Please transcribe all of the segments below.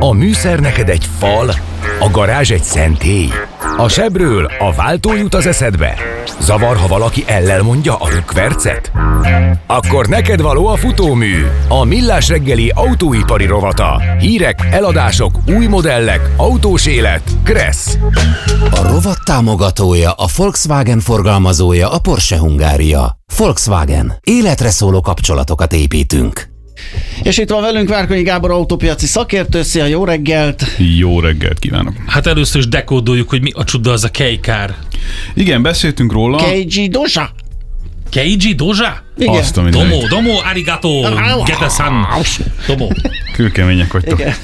A műszer neked egy fal, a garázs egy szentély. A sebről a váltó jut az eszedbe. Zavar, ha valaki ellel mondja a rükvercet? Akkor neked való a futómű, a Millás reggeli autóipari rovata. Hírek, eladások, új modellek, autós élet, Kressz. A rovat támogatója, a Volkswagen forgalmazója, a Porsche Hungária. Volkswagen. Életre szóló kapcsolatokat építünk. És itt van velünk Várkonyi Gábor, autópiaci szakértő. Szia, jó reggelt! Jó reggelt kívánok! Hát először is dekódoljuk, hogy mi a csuda az a Kei-kár. Igen, beszéltünk róla. Keiji Doja? Keiji Doja? Igen. Azt, amit Domo, arigato, gete-san. Domo. Kőkemények vagytok. Igen.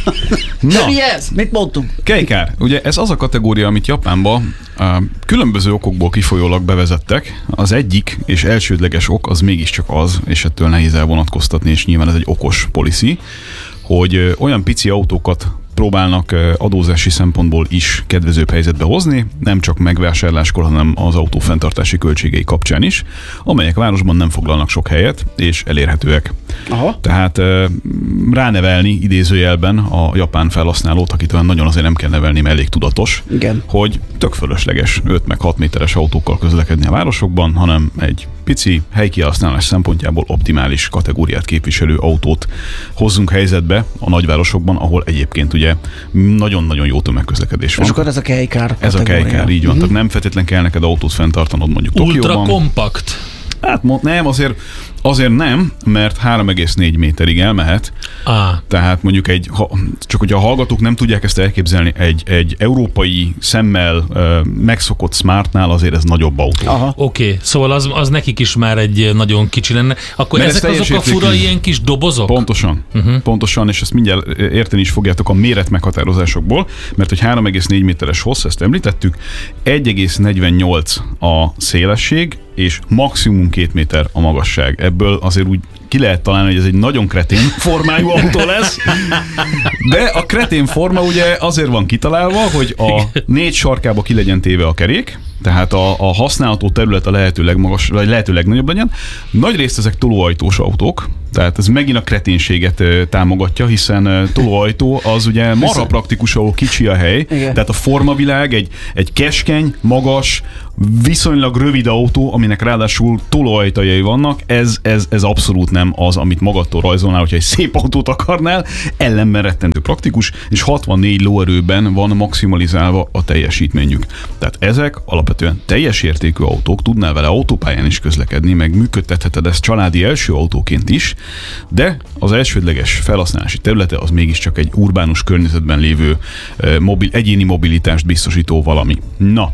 Na, Mi ez? Mit mondtunk? Kei-kár. Ugye ez az a kategória, amit Japánban különböző okokból kifolyólag bevezettek. Az egyik és elsődleges ok az mégiscsak az, és ettől nehéz elvonatkoztatni, és nyilván ez egy okos policy, hogy olyan pici autókat próbálnak adózási szempontból is kedvezőbb helyzetbe hozni, nem csak megvásárláskor, hanem az autó fenntartási költségei kapcsán is, amelyek városban nem foglalnak sok helyet, és elérhetőek. Aha. Tehát ránevelni idézőjelben a japán felhasználót, akit olyan nagyon azért nem kell nevelni, mert elég tudatos, Igen. hogy tök fölösleges 5 meg 6 méteres autókkal közlekedni a városokban, hanem egy pici helykihasználás szempontjából optimális kategóriát képviselő autót hozzunk helyzetbe a nagyvárosokban, ahol egyébként ugye nagyon-nagyon jó tömegközlekedés van. És akkor ez a Kei-kár Ez a Kei-kár, így van. Tehát nem feltétlenül kell neked autót fenntartanod mondjuk Tokióban. Ultra kompakt. Hát nem, azért nem, mert 3,4 méterig elmehet. Tehát mondjuk csak hogy a hallgatók nem tudják ezt elképzelni, egy európai szemmel megszokott Smartnál azért ez nagyobb autó. Oké, szóval az nekik is már egy nagyon kicsi lenne. Akkor Mert ezek azok a fura ilyen kis dobozok? Pontosan, és ezt mindjárt érteni is fogjátok a méret meghatározásokból, mert hogy 3,4 méteres hossz, ezt említettük, 1,48 a szélesség, és maximum 2 méter a magasság. Ebből azért úgy ki lehet találni, hogy ez egy nagyon kretén formájú autó lesz, de a kretén forma ugye azért van kitalálva, hogy a 4 sarkába ki legyen téve a kerék, tehát a használható terület a lehető legnagyobb legyen. Nagyrészt ezek tolóajtós autók, tehát ez megint a kreténséget támogatja, hiszen tolóajtó az ugye marha praktikus, ahol kicsi a hely, igen. Tehát a formavilág egy keskeny, magas, viszonylag rövid autó, aminek ráadásul tolóajtajai vannak, ez abszolút nem az, amit magadtól rajzolnál, hogyha egy szép autót akarnál, ellenben rettentő praktikus, és 64 lóerőben van maximalizálva a teljesítményük. Tehát ezek alapvetően teljes értékű autók, tudnál vele autópályán is közlekedni, meg működtetheted ezt családi első autóként is, de az elsődleges felhasználási területe az mégiscsak egy urbánus környezetben lévő egyéni mobilitást biztosító valami. Na,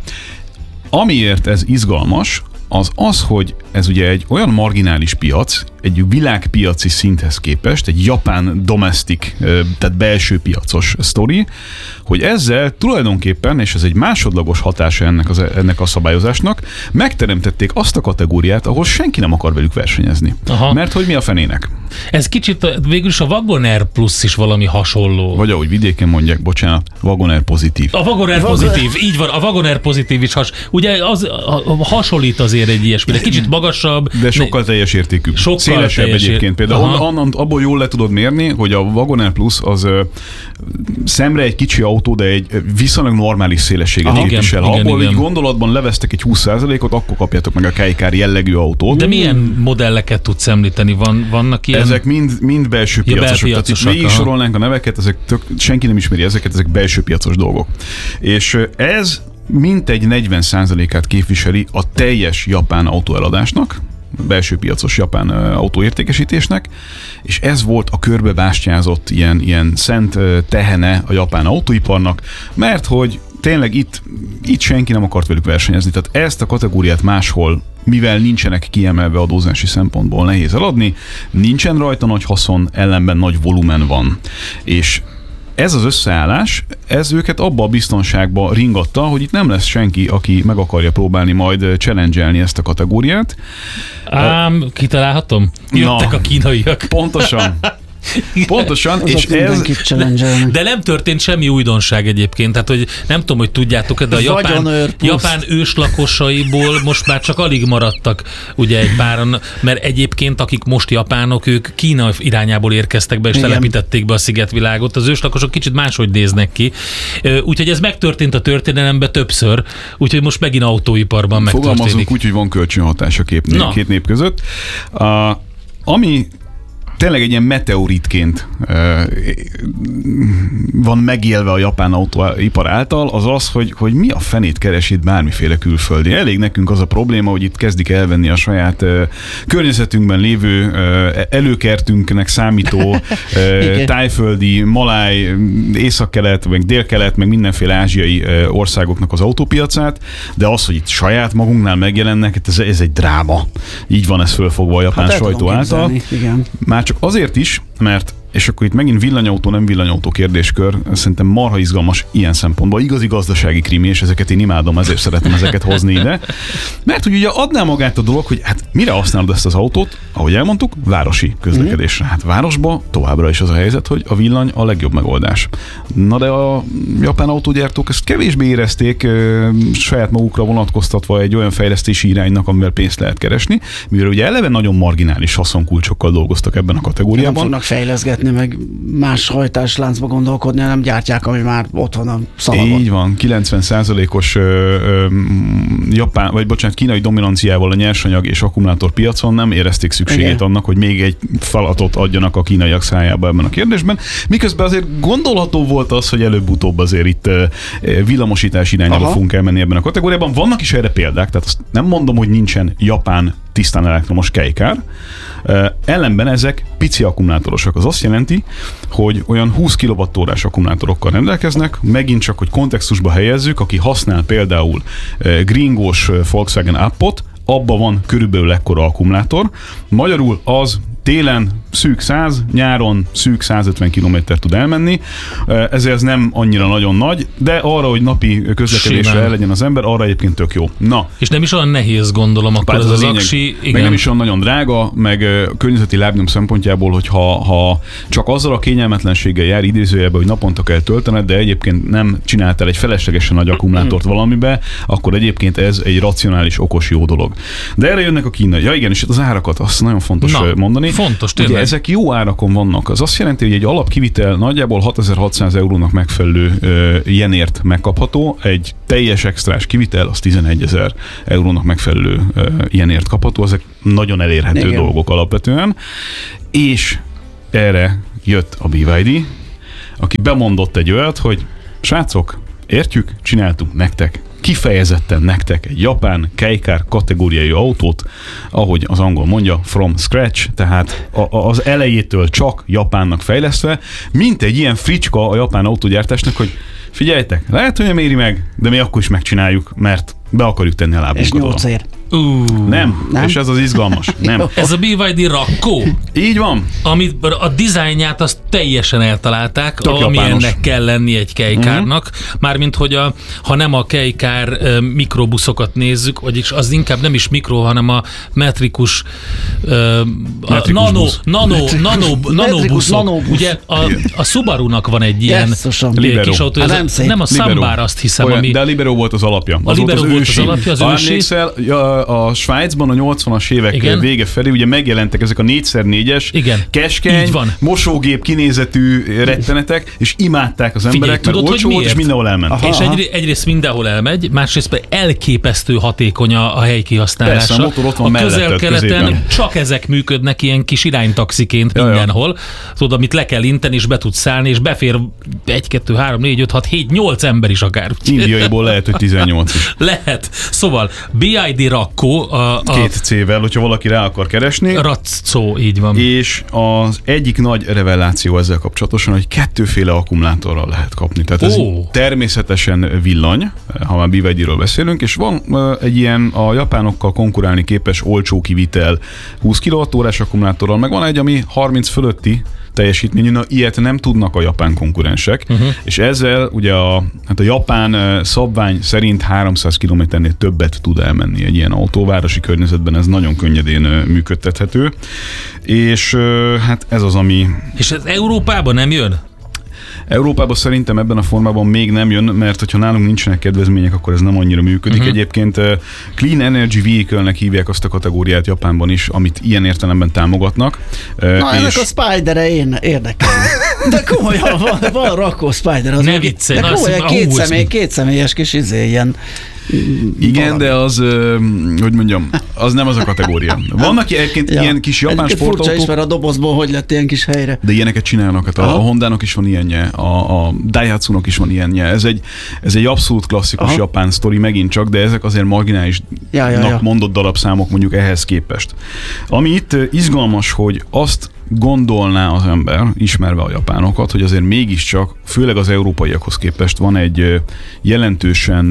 amiért ez izgalmas, az, hogy ez ugye egy olyan marginális piac, egy világpiaci szinthez képest, egy japán domestic, tehát belső piacos sztori, hogy ezzel tulajdonképpen, és ez egy másodlagos hatása ennek a szabályozásnak, megteremtették azt a kategóriát, ahol senki nem akar velük versenyezni. Aha. Mert hogy mi a fenének? Ez kicsit végül is a Wagonair Plus is valami hasonló. Vagy ahogy vidéken mondják, bocsánat, Wagonair pozitív. A Wagonair pozitív, így van, a Wagonair pozitív is ugye az hasonlít azért egy ilyesmire. Kicsit magasabb. De sokkal teljes értékű. Szélesebb egyébként. Például abból jól le tudod mérni, hogy a Wagonair Plus az szemre egy kicsi autó, de egy viszonylag normális szélességet képvisel. Ha abból így gondolatban levesztek egy 20%-ot, akkor kapjátok meg a Kei-kár jellegű autót. De milyen modelleket tudsz említeni? Vannak ilyen? Ezek mind belső piacosok. Tehát itt végig sorolnánk a neveket, senki nem ismeri ezek belső piacos dolgok. És ez mintegy 40%-át képviseli a teljes japán autóeladásnak, belső piacos japán autóértékesítésnek, és ez volt a körbebástyázott ilyen szent tehene a japán autóiparnak, mert hogy tényleg itt senki nem akart velük versenyezni, tehát ezt a kategóriát máshol, mivel nincsenek kiemelve adózási szempontból, nehéz eladni, nincsen rajta nagy haszon, ellenben nagy volumen van. És ez az összeállás, ez őket abba a biztonságba ringatta, hogy itt nem lesz senki, aki meg akarja próbálni majd challenge-elni ezt a kategóriát. Kitalálhatom? Jöttek a kínaiak. Pontosan. Pontosan, Azok és ez... mindenkit challenge-elnek. De nem történt semmi újdonság egyébként, tehát hogy nem tudom, hogy tudjátok-e, de a Vagyonőr plusz. japán őslakosaiból most már csak alig maradtak ugye egy páran, mert egyébként akik most japánok, ők Kína irányából érkeztek be és Igen. telepítették be a szigetvilágot. Az őslakosok kicsit máshogy néznek ki. Úgyhogy ez megtörtént a történelemben többször, úgyhogy most megint autóiparban megtörténik. Fogalmazunk úgy, hogy van kölcsönhatás a két nép között. Ami tényleg egy ilyen meteoritként van megélve a japán autóipar által, az az, hogy mi a fenét keres itt bármiféle külföldi. Elég nekünk az a probléma, hogy itt kezdik elvenni a saját környezetünkben lévő előkertünknek számító tájföldi, maláj, északkelet, meg délkelet, meg mindenféle ázsiai országoknak az autópiacát, de az, hogy itt saját magunknál megjelennek, ez egy dráma. Így van ez fölfogva a japán sajtó által. Igen. Már csak azért is, mert, és akkor itt megint villanyautó, nem villanyautó kérdéskör, szerintem marha izgalmas ilyen szempontból, igazi gazdasági krimi, és ezeket én imádom, ezért szeretem ezeket hozni ide. Mert hogy ugye adná magát a dolog, hogy hát mire használod ezt az autót, ahogy elmondtuk, városi közlekedésre. Hát városba továbbra is az a helyzet, hogy a villany a legjobb megoldás. Na de a japán autógyártók ezt kevésbé érezték, saját magukra vonatkoztatva egy olyan fejlesztési iránynak, amivel pénzt lehet keresni, mivel ugye eleve nagyon marginális haszonkulcsokkal dolgoztak ebben a kategóriában. Nem fognak fejleszgetni, meg más hajtásláncba gondolkodni, hanem gyártják, ami már otthon a szalagon. Így van, 90%-os japán, vagy bocsánat, kínai dominanciával a nyersanyag és akkumulátor piacon nem érezték szükségét annak, hogy még egy falatot adjanak a kínaiak szájába ebben a kérdésben. Miközben azért gondolható volt az, hogy előbb-utóbb azért itt villamosítás irányába fogunk elmenni ebben a kategóriában. Vannak is erre példák, tehát azt nem mondom, hogy nincsen japán tisztán elektromos kejkár. Ellenben ezek pici akkumulátorosak. Az azt jelenti, hogy olyan 20 kWh-s akkumulátorokkal rendelkeznek, megint csak, hogy kontextusba helyezzük, aki használ például gringós Volkswagen Up-ot, abban van körülbelül ekkora akkumulátor. Magyarul az télen szűk 100, nyáron szűk 150 km tud elmenni, ezért ez nem annyira nagyon nagy, de arra, hogy napi közlekedésre el legyen az ember, arra egyébként tök jó. Na. És nem is olyan nehéz, gondolom, akkor ez az aksi. Igen. Meg nem is olyan nagyon drága, meg környezeti lábnyom szempontjából, hogy ha csak azzal a kényelmetlenséggel jár idézőjelben, hogy naponta kell töltened, de egyébként nem csináltál egy feleslegesen nagy akkumulátort valamibe, akkor egyébként ez egy racionális, okos, jó dolog. De erre jönnek a kínai. Ja igen, és az árakat, azt nagyon fontos mondani. Fontos, ugye ezek jó árakon vannak. Az azt jelenti, hogy egy alapkivitel nagyjából 6600 eurónak megfelelő jenért megkapható, egy teljes extrás kivitel az 11 000 eurónak megfelelő jenért kapható. Ezek nagyon elérhető dolgok alapvetően. És erre jött a BYD, aki bemondott egy olyat, hogy srácok, értjük, csináltunk nektek, kifejezetten nektek egy japán kejkár kategóriai autót, ahogy az angol mondja, from scratch, tehát az elejétől csak japánnak fejlesztve, mint egy ilyen fricska a japán autógyártásnak, hogy figyeljetek, lehet, hogy nem éri meg, de mi akkor is megcsináljuk, mert be akarjuk tenni a lábunkat. És 8 ér. Nem, és ez az izgalmas. Nem. Ez a BYD rakkó. Így van. Amit a dizájnját azt teljesen eltalálták, amilyennek kell lenni egy kejkárnak. Mármint, hogy ha nem a kejkár mikrobuszokat nézzük, vagyis az inkább nem is mikro, hanem a metrikus nanobuszok. Ugye a Subaru-nak van egy ilyen kis autó, nem a Sambár, azt hiszem. Olyan, de a Libero volt az alapja. A Libero volt az alapja, az ősi. Emlékszel, a Svájcban a 80-as évek vége felé ugye megjelentek ezek a 4x4-es keskeny, mosógép kinézetű rettenetek, és imádták az emberek, Figyelj, mert olcsó volt, és mindenhol elment. És egyrészt mindenhol elmegy, másrészt elképesztő hatékony a helykihasználása. Persze, a motor ott van a Közel-Keleten csak ezek működnek ilyen kis iránytaxiként mindenhol. Tudod, amit le kell inteni, és be tudsz szállni, és befér 1, 2, 3, 4, 5, 6, 7, 8 ember is akár. Indiaiból lehet, hogy 18 is. Lehet. Szóval BYD rakkó. Két C-vel, hogyha valaki rá akar keresni. Ratszó, így van. És az egyik nagy reveláció ezzel kapcsolatosan, hogy kétféle akkumulátorral lehet kapni. Tehát ez természetesen villany, ha már BYD-ről beszélünk, és van egy ilyen a japánokkal konkurálni képes olcsó kivitel 20 kWh akkumulátorral, meg van egy, ami 30 fölötti, teljesítményű, ilyet nem tudnak a japán konkurensek, és ezzel ugye a japán szabvány szerint 300 kilométernél többet tud elmenni egy ilyen autó. Városi környezetben ez nagyon könnyedén működtethető, és hát ez az, ami... És ez Európában nem jön? Európában szerintem ebben a formában még nem jön, mert hogyha nálunk nincsenek kedvezmények, akkor ez nem annyira működik. Egyébként Clean Energy Vehicle-nek hívják azt a kategóriát Japánban is, amit ilyen értelemben támogatnak. Na, ennek a Spider-e érdekel. De komolyan van rakó Spider. Az ne viccelj. De komolyan kétszemélyes kis ilyen... Igen, de az, hogy mondjam, az nem az a kategória. Vannak egyébként ilyen kis japán sportautók. Furcsa is, mert a dobozból hogy lett ilyen kis helyre. De ilyeneket csinálnak. Hát a Hondának is van ilyenje, a Daihatsunak is van ilyenje. Ez egy abszolút klasszikus japán sztori megint csak, de ezek azért marginálisnak mondott darabszámok mondjuk ehhez képest. Ami itt izgalmas, hogy azt gondolná az ember, ismerve a japánokat, hogy azért mégiscsak, főleg az európaiakhoz képest van egy jelentősen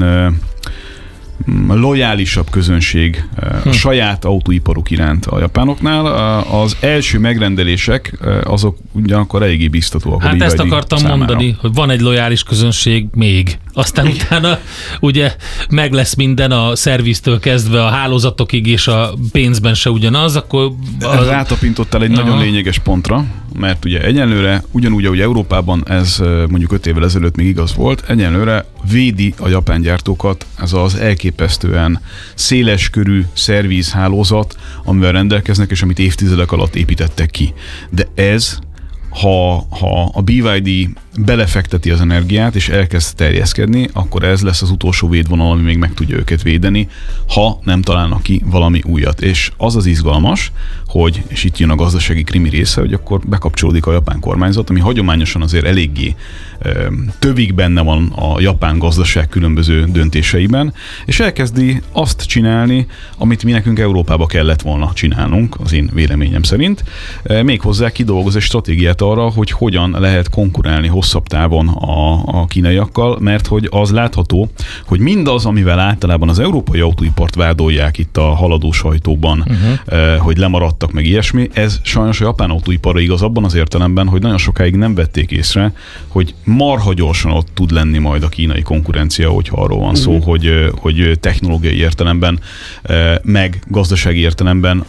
lojálisabb közönség a saját autóiparuk iránt a japánoknál. Az első megrendelések azok ugyanakkor eléggé biztatóak. Hát ezt akartam mondani, hogy van egy lojális közönség még. Aztán utána ugye meg lesz minden a szerviztől kezdve a hálózatokig, és a pénzben se ugyanaz, akkor... Rátapintottál egy nagyon lényeges pontra, mert ugye egyenlőre, ugyanúgy, ahogy Európában ez mondjuk 5 évvel ezelőtt még igaz volt, egyenlőre védi a japán gyártókat ez az elképesztően széleskörű szervizhálózat, amivel rendelkeznek, és amit évtizedek alatt építettek ki. De ez, ha a BYD belefekteti az energiát, és elkezd terjeszkedni, akkor ez lesz az utolsó védvonal, ami még meg tudja őket védeni, ha nem találnak ki valami újat. És az izgalmas, hogy, és itt jön a gazdasági krimi része, hogy akkor bekapcsolódik a japán kormányzat, ami hagyományosan azért eléggé tövig benne van a japán gazdaság különböző döntéseiben, és elkezdi azt csinálni, amit mi nekünk Európába kellett volna csinálnunk, az én véleményem szerint. Méghozzá kidolgoz egy stratégiát arra, hogy hogyan lehet konkurálni hosszabb távon a kínaiakkal, mert hogy az látható, hogy mindaz, amivel általában az európai autóipart vádolják itt a haladó sajtóban, hogy lemaradtak meg ilyesmi, ez sajnos a japán autóiparra igaz abban az értelemben, hogy nagyon sokáig nem vették észre, hogy marha gyorsan ott tud lenni majd a kínai konkurencia, hogyha arról van szó, hogy technológiai értelemben, meg gazdasági értelemben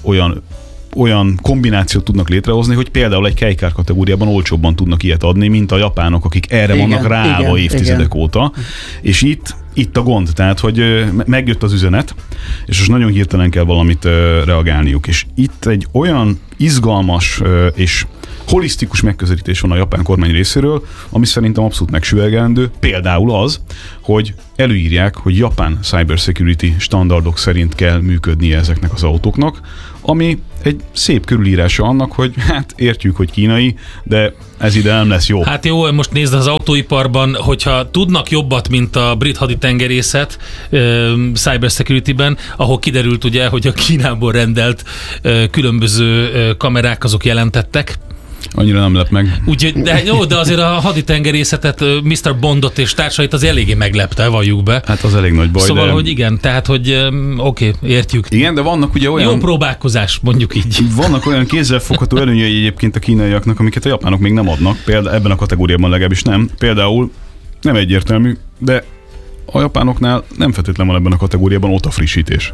olyan kombinációt tudnak létrehozni, hogy például egy kejkár kategóriában olcsóbban tudnak ilyet adni, mint a japánok, akik erre vannak ráállva évtizedek óta. És itt a gond, tehát, hogy megjött az üzenet, és most nagyon hirtelen kell valamit reagálniuk. És itt egy olyan izgalmas és holisztikus megközelítés van a japán kormány részéről, ami szerintem abszolút megsüvegelendő. Például az, hogy előírják, hogy japán cybersecurity standardok szerint kell működnie ezeknek az autóknak, ami egy szép körülírása annak, hogy hát értjük, hogy kínai, de ez ide nem lesz jó. Hát jó, most nézd az autóiparban, hogyha tudnak jobbat, mint a brit haditengerészet cybersecurity-ben, ahol kiderült ugye, hogy a Kínából rendelt különböző kamerák azok jelentettek. Annyira nem lep meg. Úgyhogy, de azért a haditengerészetet, Mr. Bondot és társait az eléggé meglepte, valljuk be. Hát az elég nagy baj. Szóval, hogy igen, tehát, hogy oké, értjük. Igen, de vannak ugye olyan... Jó próbálkozás, mondjuk így. Vannak olyan kézzelfogható előnyei egyébként a kínaiaknak, amiket a japánok még nem adnak, például ebben a kategóriában legalábbis nem. Például nem egyértelmű, de a japánoknál nem feltétlenül van ebben a kategóriában OTA frissítés.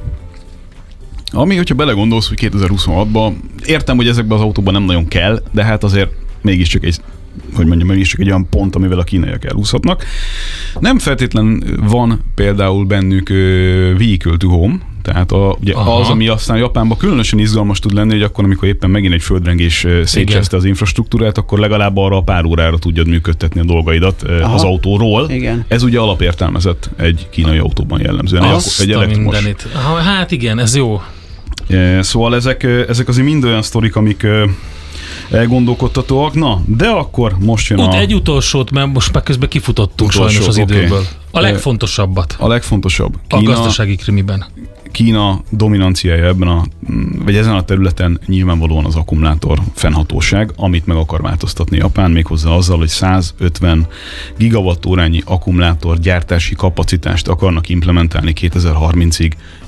Ami, hogyha belegondolsz, hogy 2026-ban, értem, hogy ezekben az autóban nem nagyon kell, de hát azért mégiscsak egy olyan pont, amivel a kínaiak elúszhatnak. Nem feltétlen van például bennük vehicle to home, tehát az, ami aztán Japánban különösen izgalmas tud lenni, hogy akkor, amikor éppen megint egy földrengés szétcseszte az infrastruktúrát, akkor legalább arra a pár órára tudjad működtetni a dolgaidat az autóról. Igen. Ez ugye alapértelmezett egy kínai autóban jellemzően. Egy elektromos. Hát igen, ez jó. Szóval ezek azért mind olyan sztorik, amik elgondolkodtatóak. Na, de akkor most jön egy utolsót, mert most már közben kifutottunk sajnos az időből. A legfontosabbat. A legfontosabb. A gazdasági krimiben. Kína dominanciája ezen a területen nyilvánvalóan az akkumulátor fennhatóság, amit meg akar változtatni Japán, méghozzá azzal, hogy 150 gigawattórányi akkumulátor gyártási kapacitást akarnak implementálni 2030-ig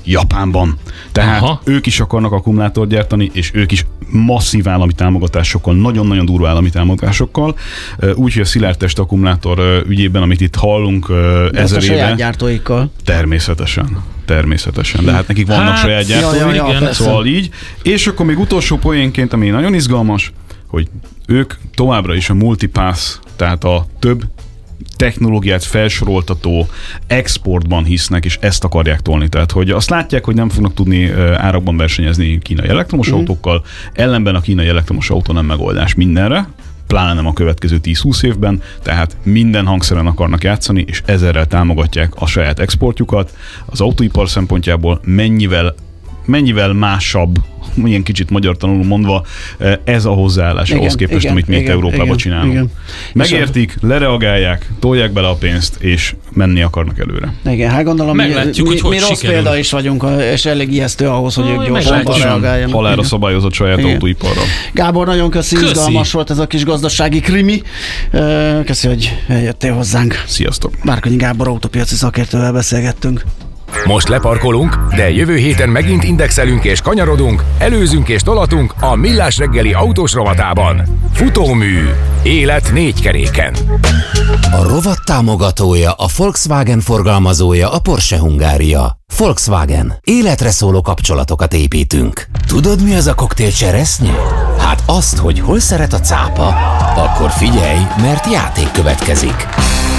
Japánban. Tehát ők is akarnak akkumulátort gyártani, és ők is masszív állami támogatásokkal, nagyon-nagyon durva állami támogatásokkal. Úgyhogy a szilárdtest akkumulátor ügyében, amit itt hallunk ezer éve. A saját gyártóikkal. Természetesen. De hát nekik vannak saját gyártóik, szóval így. És akkor még utolsó poénként, ami nagyon izgalmas, hogy ők továbbra is a multipass, tehát a több technológiát felsoroltató exportban hisznek, és ezt akarják tolni. Tehát, hogy azt látják, hogy nem fognak tudni árakban versenyezni kínai elektromos autókkal, ellenben a kínai elektromos autó nem megoldás mindenre, pláne nem a következő 10-20 évben, tehát minden hangszeren akarnak játszani, és ezerrel támogatják a saját exportjukat. Az autóipar szempontjából mennyivel másabb, ilyen kicsit magyar tanuló mondva, ez a hozzáállás ahhoz képest, amit mi itt Európában csinálunk. Igen. Megértik, lereagálják, tolják bele a pénzt, és menni akarnak előre. Igen, hát gondolom, meglátjuk, mi rossz példa is vagyunk, és elég ijesztő ahhoz, hogy ők gyorsan reagáljanak. Halára szabályozott saját autóiparral. Gábor, nagyon köszi, izgalmas volt ez a kis gazdasági krimi. Köszi, hogy eljöttél hozzánk. Sziasztok! Márkonyi Gábor autópiaci szakértővel beszélgettünk. Most leparkolunk, de jövő héten megint indexelünk és kanyarodunk, előzünk és tolatunk a Millás reggeli autós rovatában. Futómű. Élet 4 keréken. A rovat támogatója, a Volkswagen forgalmazója, a Porsche Hungária. Volkswagen. Életre szóló kapcsolatokat építünk. Tudod, mi az a koktél cseresznye? Hát azt, hogy hol szeret a cápa. Akkor figyelj, mert játék következik.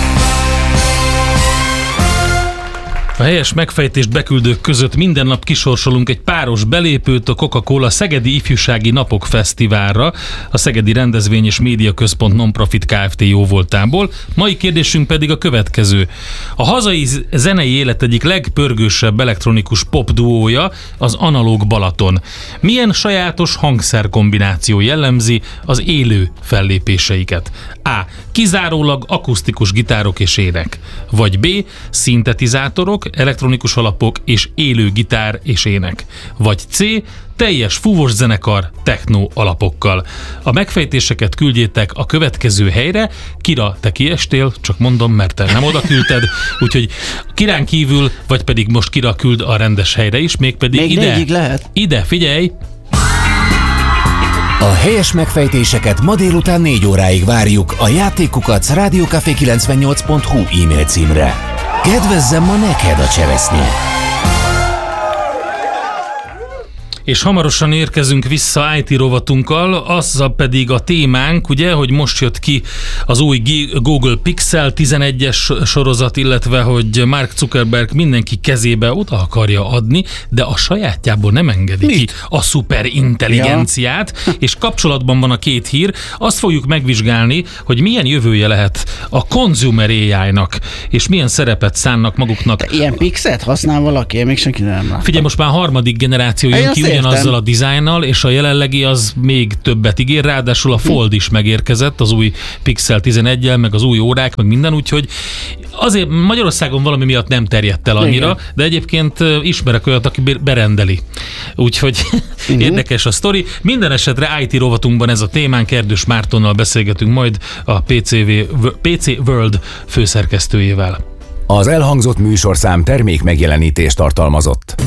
A helyes megfejtést beküldők között minden nap kisorsolunk egy páros belépőt a Coca-Cola Szegedi Ifjúsági Napok Fesztiválra, a Szegedi Rendezvény és Média Központ Nonprofit Kft. Jóvoltából. Mai kérdésünk pedig a következő. A hazai zenei élet egyik legpörgősebb elektronikus pop duója az Analóg Balaton. Milyen sajátos hangszerkombináció jellemzi az élő fellépéseiket? A. Kizárólag akusztikus gitárok és ének. Vagy B. Szintetizátorok, elektronikus alapok és élő gitár és ének. Vagy C. Teljes fúvós zenekar techno alapokkal. A megfejtéseket küldjétek a következő helyre. Kira, te kiestél, csak mondom, mert te nem oda küldted, úgyhogy Kirán kívül, vagy pedig most Kira küld a rendes helyre is, mégpedig még ide. Lehet. Ide, figyelj! A helyes megfejtéseket ma délután 4 óráig várjuk a játékukac@rádiókafé98.hu e-mail címre. Kedvezzem ma neked a cseresznye! És hamarosan érkezünk vissza IT rovatunkkal, azzal pedig a témánk, ugye, hogy most jött ki az új Google Pixel 11-es sorozat, illetve hogy Mark Zuckerberg mindenki kezébe oda akarja adni, de a sajátjából nem engedi ki a szuperintelligenciát, és kapcsolatban van a két hír. Azt fogjuk megvizsgálni, hogy milyen jövője lehet a consumer AI-nak, és milyen szerepet szánnak maguknak. De ilyen Pixelt használ valaki? Még senki nem látta. Figyelj, most már harmadik generáció jön ki, azzal a dizájnnal, és a jelenlegi az még többet ígér, ráadásul a Fold is megérkezett, az új Pixel 11-jel, meg az új órák, meg minden, úgyhogy azért Magyarországon valami miatt nem terjedt el annyira, de egyébként ismerek olyat, aki berendeli. Úgyhogy érdekes a sztori. Minden esetre IT rovatunkban ez a témánk, Erdős Mártonnal beszélgetünk majd a PC World főszerkesztőjével. Az elhangzott műsorszám termék megjelenítést tartalmazott.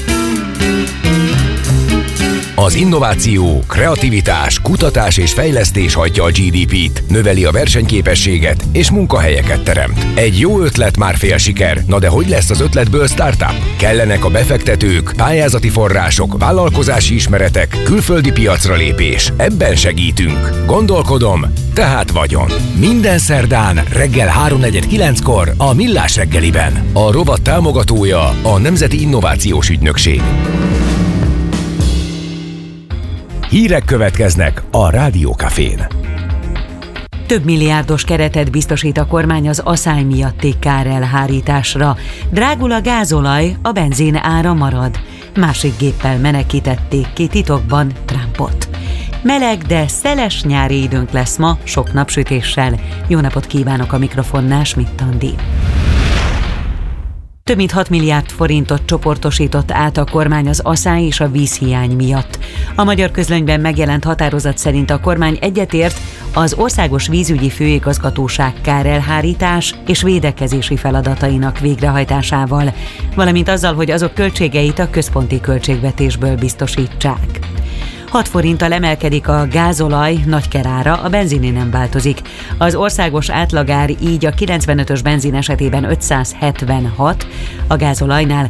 Az innováció, kreativitás, kutatás és fejlesztés hajtja a GDP-t, növeli a versenyképességet és munkahelyeket teremt. Egy jó ötlet már fél siker, na de hogy lesz az ötletből startup? Kellenek a befektetők, pályázati források, vállalkozási ismeretek, külföldi piacra lépés. Ebben segítünk. Gondolkodom, tehát vagyon. Minden szerdán reggel 3:49-kor a Millás reggeliben. A rovat támogatója a Nemzeti Innovációs Ügynökség. Hírek következnek a Rádiókafén. Több milliárdos keretet biztosít a kormány az aszály miatti kárelhárításra. Drágul a gázolaj, a benzin ára marad. Másik géppel menekítették ki titokban Trumpot. Meleg, de szeles nyári időnk lesz ma, sok napsütéssel. Jó napot kívánok, a mikrofonnál Schmidt Andi. Több mint 6 milliárd forintot csoportosított át a kormány az aszály és a vízhiány miatt. A Magyar Közlönyben megjelent határozat szerint a kormány egyetért az Országos Vízügyi Főigazgatóság kárelhárítás és védekezési feladatainak végrehajtásával, valamint azzal, hogy azok költségeit a központi költségvetésből biztosítsák. 6 forinttal emelkedik a gázolaj nagykerára, a benziné nem változik. Az országos átlagár így a 95-ös benzin esetében 576, a gázolajnál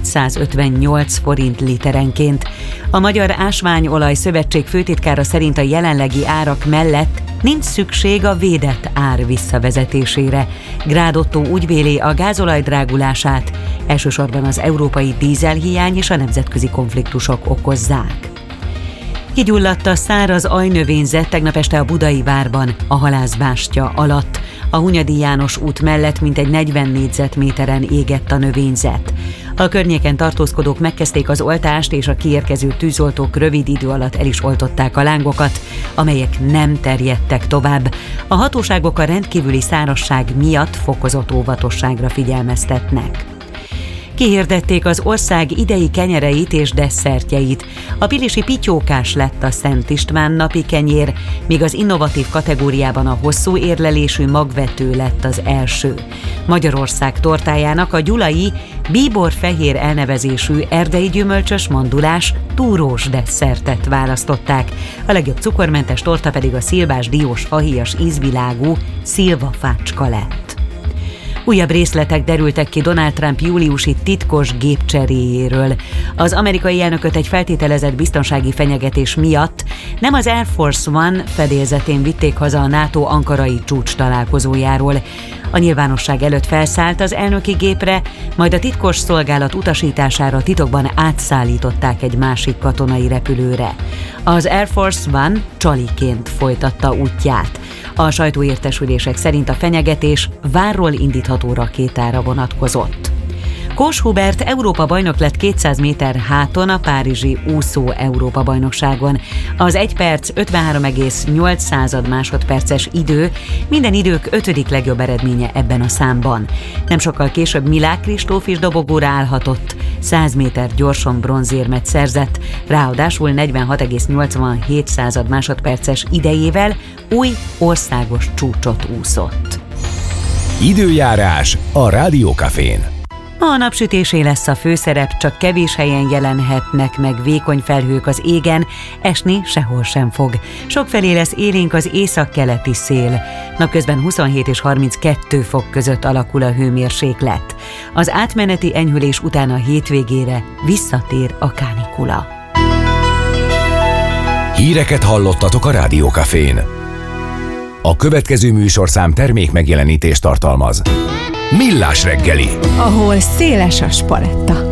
658 forint literenként. A Magyar Ásványolaj Szövetség főtitkára szerint a jelenlegi árak mellett nincs szükség a védett ár visszavezetésére. Grád Ottó úgy véli, a gázolaj drágulását elsősorban az európai dízelhiány és a nemzetközi konfliktusok okozzák. Kigyulladt a száraz ajnövényzet tegnap este a Budai Várban, a Halászbástya alatt. A Hunyadi János út mellett mintegy 40 négyzetméteren égett a növényzet. A környéken tartózkodók megkezdték az oltást, és a kiérkező tűzoltók rövid idő alatt el is oltották a lángokat, amelyek nem terjedtek tovább. A hatóságok a rendkívüli szárazság miatt fokozott óvatosságra figyelmeztetnek. Kihirdették az ország idei kenyereit és desszertjeit. A pilisi pityókás lett a Szent István napi kenyér, míg az innovatív kategóriában a hosszú érlelésű magvető lett az első. Magyarország tortájának a gyulai bíborfehér elnevezésű erdei gyümölcsös mandulás túrós desszertet választották. A legjobb cukormentes torta pedig a szilvás diós fahéjas ízvilágú szilvafácska lett. Újabb részletek derültek ki Donald Trump júliusi titkos gépcseréjéről. Az amerikai elnököt egy feltételezett biztonsági fenyegetés miatt nem az Air Force One fedélzetén vitték haza a NATO ankarai csúcs találkozójáról. A nyilvánosság előtt felszállt az elnöki gépre, majd a titkos szolgálat utasítására titokban átszállították egy másik katonai repülőre. Az Air Force One csaliként folytatta útját. A sajtóértesülések szerint a fenyegetés várról indítható rakétára vonatkozott. Kós Hubert Európa bajnok lett 200 méter háton a párizsi úszó Európa-bajnokságon. Az 1 perc 53,8 másodperces idő minden idők 5. legjobb eredménye ebben a számban. Nem sokkal később Milák Kristóf is dobogóra állhatott, 100 méter gyorsan bronzérmet szerzett, ráadásul 46,87 másodperces idejével új országos csúcsot úszott. Időjárás a Rádiókafén. A napsütésé lesz a főszerep, csak kevés helyen jelenhetnek meg vékony felhők az égen, esni sehol sem fog. Sokfelé lesz élénk az északkeleti szél. Napközben 27 és 32 fok között alakul a hőmérséklet. Az átmeneti enyhülés után a hétvégére visszatér a kánikula. Híreket hallottatok a Rádiókafén. A következő műsorszám termék megjelenítést tartalmaz. Millás reggeli, ahol széles a spaletta.